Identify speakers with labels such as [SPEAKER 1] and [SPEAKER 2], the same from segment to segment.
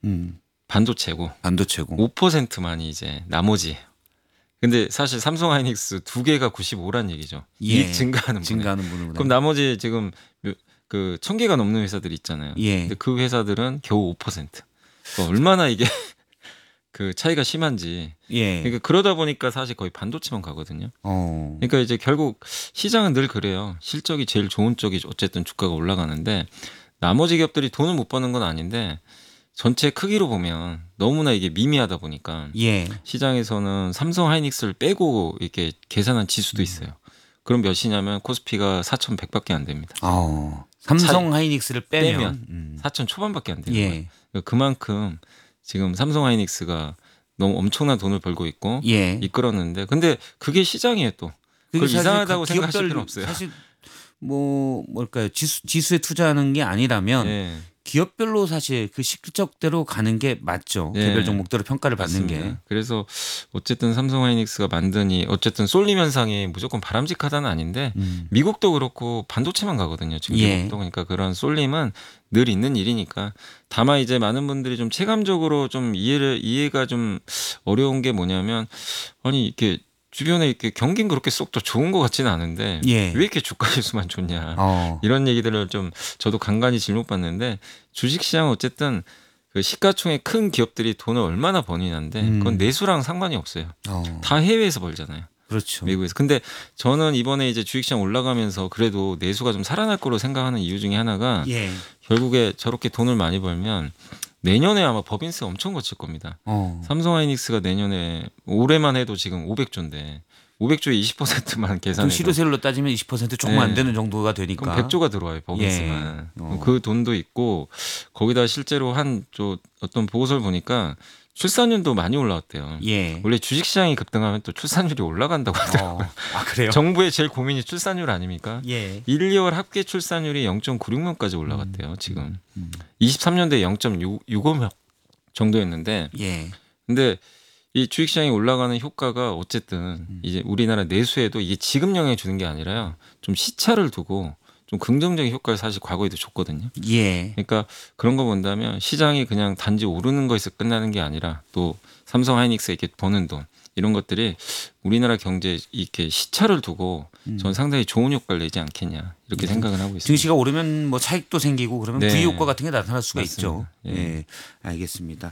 [SPEAKER 1] 반도체고 5%만이 이제 나머지. 근데 사실 삼성 하이닉스 두 개가 95란 얘기죠. 이익 증가하는 분에. 그럼 나머지 지금 그 1000개가 넘는 회사들이 있잖아요. 근데 그 회사들은 겨우 5%. 얼마나 이게 그 차이가 심한지. 그러니까 그러다 보니까 사실 거의 반도체만 가거든요. 그러니까 이제 결국 시장은 늘 그래요. 실적이 제일 좋은 쪽이 어쨌든 주가가 올라가는데 나머지 기업들이 돈을 못 버는 건 아닌데 전체 크기로 보면 너무나 이게 미미하다 보니까 시장에서는 삼성 하이닉스를 빼고 이렇게 계산한 지수도 있어요. 그럼 몇이냐면 코스피가 4,100밖에 안 됩니다.
[SPEAKER 2] 삼성 하이닉스를 빼면
[SPEAKER 1] 4,000 초반밖에 안 되는 거예요. 그만큼 지금 삼성 하이닉스가 너무 엄청난 돈을 벌고 있고 이끌었는데 근데 그게 시장이에요 또. 그걸 이상하다고 생각하실 필요는 없어요.
[SPEAKER 2] 사실 뭘까요? 지수에 투자하는 게 아니라면 기업별로 사실 그 실적대로 가는 게 맞죠. 개별 종목대로 평가를 받는
[SPEAKER 1] 맞습니다.
[SPEAKER 2] 게.
[SPEAKER 1] 그래서 어쨌든 삼성 하이닉스가 만드니 어쨌든 쏠림 현상이 무조건 바람직하다는 아닌데 미국도 그렇고 반도체만 가거든요. 지금 미국도. 그러니까 그런 쏠림은 늘 있는 일이니까. 다만 이제 많은 분들이 좀 체감적으로 좀 이해가 좀 어려운 게 뭐냐면 아니 이렇게 주변에 이렇게 경기는 그렇게 쏙 더 좋은 것 같지는 않은데 왜 이렇게 주가 지수만 좋냐 이런 얘기들을 좀 저도 간간히 질문받는데 주식시장은 어쨌든 그 시가총액 큰 기업들이 돈을 얼마나 버느냐인데 그건 내수랑 상관이 없어요. 다 해외에서 벌잖아요.
[SPEAKER 2] 그렇죠.
[SPEAKER 1] 미국에서. 근데 저는 이번에 이제 주식시장 올라가면서 그래도 내수가 좀 살아날 거로 생각하는 이유 중에 하나가 결국에 저렇게 돈을 많이 벌면 내년에 아마 법인세 엄청 거칠 겁니다. 삼성 하이닉스가 내년에 올해만 해도 지금 500조인데 500조에 20%만 계산해서
[SPEAKER 2] 실효세율로 따지면 20% 조금 안 되는 정도가 되니까.
[SPEAKER 1] 그럼 100조가 들어와요. 법인세만. 그 돈도 있고 거기다 실제로 어떤 보고서를 보니까 출산율도 많이 올라왔대요. 원래 주식시장이 급등하면 또 출산율이 올라간다고 하더라고요.
[SPEAKER 2] 그래요?
[SPEAKER 1] 정부의 제일 고민이 출산율 아닙니까? 1, 2월 합계 출산율이 0.96명까지 올라갔대요. 지금 23년도에 0.65명 정도였는데 근데 이 주식시장이 올라가는 효과가 어쨌든 이제 우리나라 내수에도 이게 지급 영향을 주는 게 아니라요. 좀 시차를 두고 좀 긍정적인 효과를 사실 과거에도 줬거든요. 그러니까 그런 거 본다면 시장이 그냥 단지 오르는 거에서 끝나는 게 아니라 또 삼성 하이닉스에 이렇게 버는 돈 이런 것들이 우리나라 경제에 이렇게 시차를 두고 전 상당히 좋은 효과를 내지 않겠냐 이렇게 생각을 하고 있습니다.
[SPEAKER 2] 증시가 오르면 뭐 차익도 생기고 그러면 부의 효과 같은 게 나타날 수가
[SPEAKER 1] 맞습니다.
[SPEAKER 2] 있죠. 알겠습니다.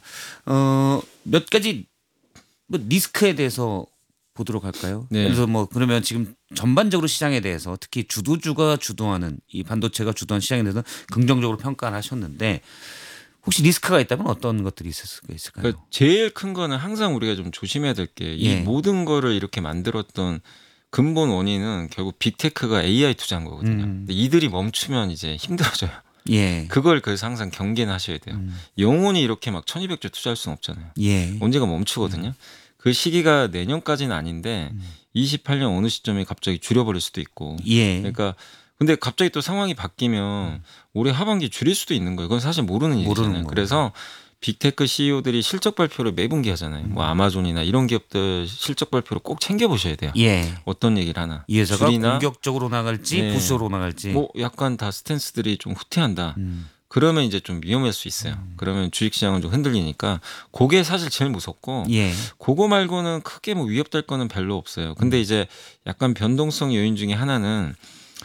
[SPEAKER 2] 몇 가지 뭐 리스크에 대해서 보도록 할까요? 그래서 뭐 그러면 지금 전반적으로 시장에 대해서 특히 주도주가 주도하는 이 반도체가 주도한 시장에 대해서 긍정적으로 평가를 하셨는데 혹시 리스크가 있다면 어떤 것들이 있을 수가 있을까요?
[SPEAKER 1] 그러니까 제일 큰 거는 항상 우리가 좀 조심해야 될 게 이 모든 거를 이렇게 만들었던 근본 원인은 결국 빅테크가 AI 투자한 거거든요. 근데 이들이 멈추면 이제 힘들어져요. 그걸 그래서 항상 경계는 하셔야 돼요. 영원히 이렇게 막 1200조 투자할 수는 없잖아요. 언제가 멈추거든요. 그 시기가 내년까지는 아닌데 28년 어느 시점에 갑자기 줄여버릴 수도 있고. 그러니까 근데 갑자기 또 상황이 바뀌면 올해 하반기 줄일 수도 있는 거예요. 그건 사실 모르는 일이잖아요. 그래서 빅테크 CEO들이 실적 발표를 매분기 하잖아요. 뭐 아마존이나 이런 기업들 실적 발표를 꼭 챙겨보셔야 돼요. 어떤 얘기를 하나.
[SPEAKER 2] 이 회사가 공격적으로 나갈지 보수적으로 나갈지.
[SPEAKER 1] 뭐 약간 다 스탠스들이 좀 후퇴한다. 그러면 이제 좀 위험할 수 있어요. 그러면 주식시장은 좀 흔들리니까 그게 사실 제일 무섭고 그거 말고는 크게 뭐 위협될 거는 별로 없어요. 근데 이제 약간 변동성 요인 중에 하나는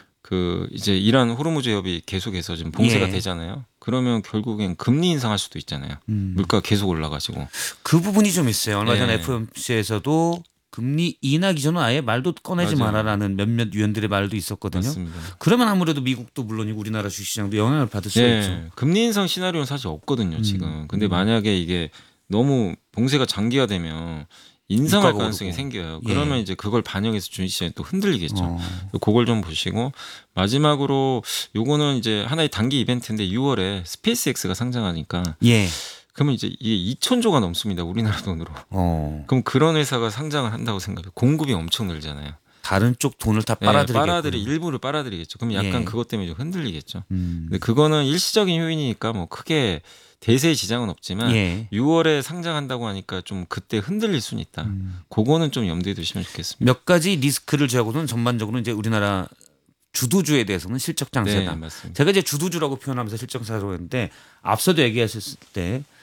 [SPEAKER 1] 그 이제 이란 호르무즈 협이 계속해서 지금 봉쇄가 되잖아요. 그러면 결국엔 금리 인상할 수도 있잖아요. 물가가 계속 올라가지고.
[SPEAKER 2] 그 부분이 좀 있어요. 얼마 전 FOMC에서도 금리 인하 기조는 아예 말도 꺼내지 마라라는 몇몇 위원들의 말도 있었거든요.
[SPEAKER 1] 맞습니다.
[SPEAKER 2] 그러면 아무래도 미국도 물론이고 우리나라 주식시장도 영향을 받을 수가 있죠.
[SPEAKER 1] 금리 인상 시나리오는 사실 없거든요. 지금. 근데 만약에 이게 너무 봉쇄가 장기화되면 인상할 가능성이 생겨요. 그러면 이제 그걸 반영해서 주식시장이 또 흔들리겠죠. 그걸 좀 보시고 마지막으로 요거는 이제 하나의 단기 이벤트인데 6월에 스페이스X가 상장하니까 그러면 이제 이게 2,000조가 넘습니다. 우리나라 돈으로. 그럼 그런 회사가 상장을 한다고 생각해요. 공급이 엄청 늘잖아요.
[SPEAKER 2] 다른 쪽 돈을 다 빨아들이겠죠.
[SPEAKER 1] 일부를 빨아들이겠죠. 그럼 약간 그것 때문에 좀 흔들리겠죠. 근데 그거는 일시적인 요인이니까 뭐 크게 대세의 지장은 없지만 6월에 상장한다고 하니까 좀 그때 흔들릴 수는 있다. 그거는 좀 염두에 두시면 좋겠습니다.
[SPEAKER 2] 몇 가지 리스크를 제하고는 전반적으로 이제 우리나라 주도주에 대해서는 실적 장세다.
[SPEAKER 1] 맞습니다.
[SPEAKER 2] 제가 이제 주도주라고 표현하면서 실적 장세라고 했는데 앞서도 얘기하셨을 때